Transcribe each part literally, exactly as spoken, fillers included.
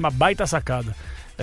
uma baita sacada.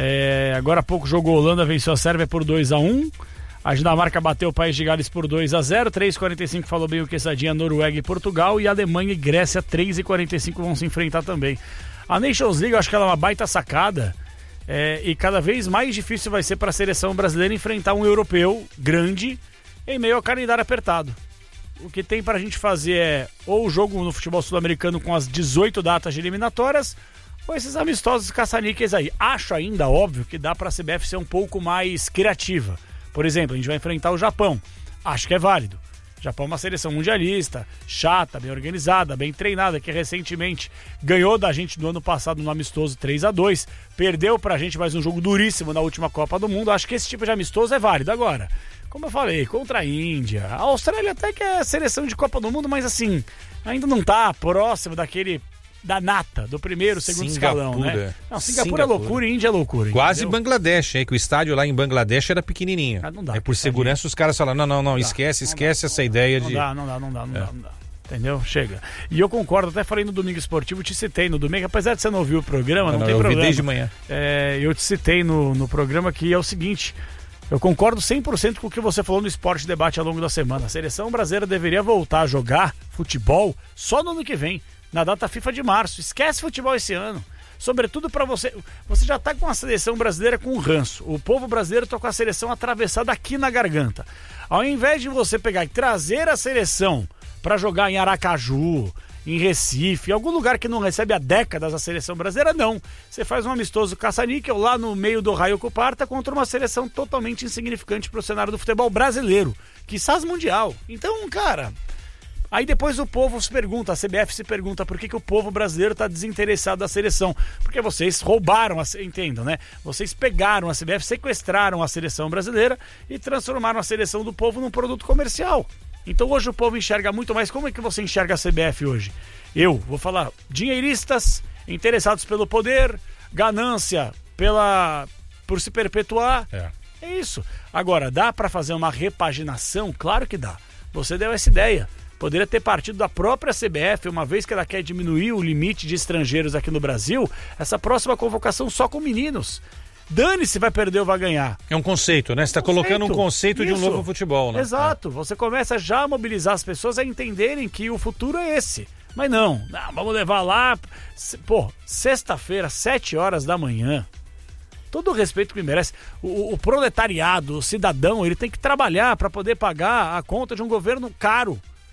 É, agora há pouco jogou a Holanda, venceu a Sérvia por dois a um. A Dinamarca bateu o País de Gales por dois a zero. três e quarenta e cinco falou bem o Quesadinha, Noruega e Portugal. E Alemanha e Grécia, três e quarenta e cinco vão se enfrentar também. A Nations League, eu acho que ela é uma baita sacada. É, e cada vez mais difícil vai ser para a seleção brasileira enfrentar um europeu grande em meio ao calendário apertado. O que tem pra gente fazer é ou o jogo no futebol sul-americano com as dezoito datas de eliminatórias, ou esses amistosos caça-níqueis aí. Acho ainda, óbvio, que dá pra C B F ser um pouco mais criativa. Por exemplo, a gente vai enfrentar o Japão. Acho que é válido. O Japão é uma seleção mundialista, chata, bem organizada, bem treinada, que recentemente ganhou da gente no ano passado no amistoso três a dois, perdeu pra gente mais um jogo duríssimo na última Copa do Mundo. Acho que esse tipo de amistoso é válido. Agora, como eu falei, contra a Índia, a Austrália até que é seleção de Copa do Mundo, mas assim, ainda não tá próximo daquele... da nata, do primeiro, segundo Singapura. Escalão, né? Não, Singapura, Singapura é loucura e Índia é loucura. Quase entendeu? Bangladesh, hein? Que o estádio lá em Bangladesh era pequenininho. Ah, não dá. Aí por segurança os caras falam, não, não, não, não esquece, não esquece dá, essa não ideia dá, de... Não dá, não dá, não dá, não é. dá, não dá. Entendeu? Chega. E eu concordo, até falei no Domingo Esportivo, te citei no domingo, apesar de você não ouvir o programa, não, não tem eu problema. Eu desde manhã. É, eu te citei no, no programa que é o seguinte, eu concordo cem por cento com o que você falou no Esporte Debate ao longo da semana. A seleção brasileira deveria voltar a jogar futebol só no ano que vem, na data FIFA de março. Esquece futebol esse ano. Sobretudo para você. Você já tá com a seleção brasileira com ranço. O povo brasileiro tá com a seleção atravessada aqui na garganta. Ao invés de você pegar e trazer a seleção para jogar em Aracaju, em Recife, em algum lugar que não recebe há décadas a seleção brasileira, não. Você faz um amistoso caça-níquel lá no meio do raio Coparta contra uma seleção totalmente insignificante pro cenário do futebol brasileiro, quiçás mundial. Então, cara... Aí depois o povo se pergunta, a C B F se pergunta por que, que o povo brasileiro está desinteressado da seleção. Porque vocês roubaram, a, entendam, né? Vocês pegaram a C B F, sequestraram a seleção brasileira e transformaram a seleção do povo num produto comercial. Então hoje o povo enxerga muito mais. Como é que você enxerga a C B F hoje? Eu vou falar, dinheiristas, interessados pelo poder, ganância pela, por se perpetuar. É, é isso. Agora, dá para fazer uma repaginação? Claro que dá. Você deu essa ideia. Poderia ter partido da própria C B F, uma vez que ela quer diminuir o limite de estrangeiros aqui no Brasil, essa próxima convocação só com meninos. Dane-se, vai perder ou vai ganhar. É um conceito, né? Você está colocando um conceito Isso. de um novo futebol, né? Exato. É. Você começa já a mobilizar as pessoas a entenderem que o futuro é esse. Mas não, não vamos levar lá... Pô, sexta-feira, sete horas da manhã. Todo o respeito que merece. O, o proletariado, o cidadão, ele tem que trabalhar para poder pagar a conta de um governo caro.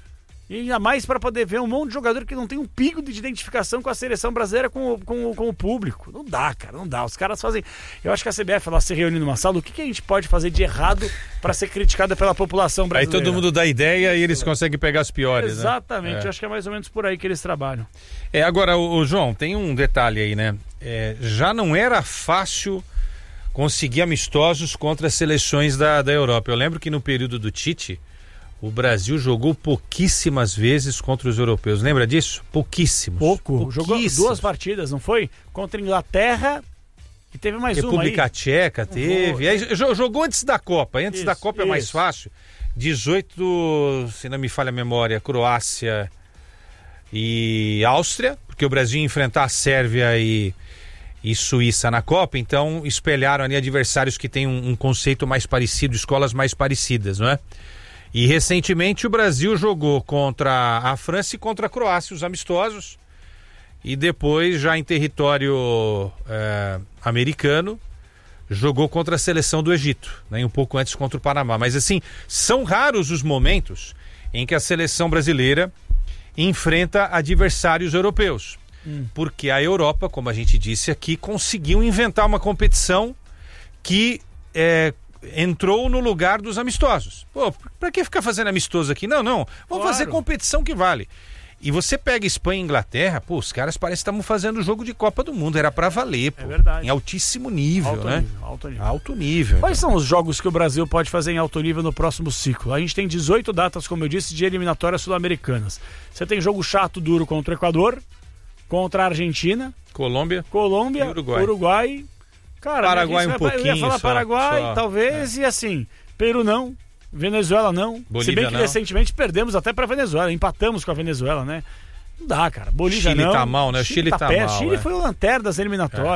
E ainda mais para poder ver um monte de jogador que não tem um pingo de identificação com a seleção brasileira, com o, com, com o público. Não dá, cara, não dá. Os caras fazem... Eu acho que a C B F, ela se reúne numa sala, o que, que a gente pode fazer de errado para ser criticada pela população brasileira? Aí todo mundo dá ideia e eles conseguem pegar as piores, Exatamente, né? Eu acho que é mais ou menos por aí que eles trabalham. É, agora, o, o João, tem um detalhe aí, né? É, já não era fácil conseguir amistosos contra as seleções da, da Europa. Eu lembro que no período do Tite... O Brasil jogou pouquíssimas vezes contra os europeus. Lembra disso? Pouquíssimos. Pouco. Jogou duas partidas, não foi? Contra a Inglaterra e teve mais uma aí. República Tcheca teve. Aí, jogou antes da Copa. Antes isso, da Copa isso. É mais fácil. dezoito, se não me falha a memória, Croácia e Áustria. Porque o Brasil ia enfrentar a Sérvia e, e Suíça na Copa. Então espelharam ali adversários que têm um, um conceito mais parecido, escolas mais parecidas, não é? E recentemente o Brasil jogou contra a França e contra a Croácia, os amistosos, e depois, já em território é, americano, jogou contra a seleção do Egito, né, um pouco antes contra o Panamá. Mas assim, são raros os momentos em que a seleção brasileira enfrenta adversários europeus. Hum. Porque a Europa, como a gente disse aqui, conseguiu inventar uma competição que... É, entrou no lugar dos amistosos. Pô, pra que ficar fazendo amistoso aqui? Não, não. Vamos claro. fazer competição que vale. E você pega Espanha e Inglaterra, pô, os caras parecem que estavam fazendo jogo de Copa do Mundo. Era pra valer, pô. É verdade. Em altíssimo nível, alto né? Nível, alto nível. Alto nível. Quais então. são os jogos que o Brasil pode fazer em alto nível no próximo ciclo? A gente tem dezoito datas, como eu disse, de eliminatórias sul-americanas. Você tem jogo chato, duro contra o Equador, contra a Argentina, Colômbia, Colômbia, e Uruguai. Uruguai. Cara, Paraguai um vai, pouquinho. Eu ia falar só, Paraguai, só, talvez, é. e assim, Peru não, Venezuela não. Bolívia Se bem que não. recentemente perdemos até pra Venezuela, empatamos com a Venezuela, né? Não dá, cara. Bolívia Chile não. tá mal, né? O Chile, Chile tá, tá mal. Chile é. foi o lanterna das eliminatórias. É.